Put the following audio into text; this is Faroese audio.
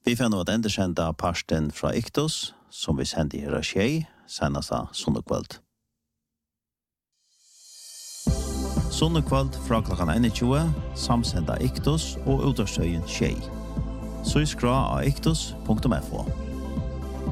Vi får nå at endersenda parsten fra Iktos, som vi sender her av Tjei, senest av Sunnekveld. Sunnekveld fra klokken 21, samsenda Iktos og utårstøyen Tjei. Så skra av iktos.fo.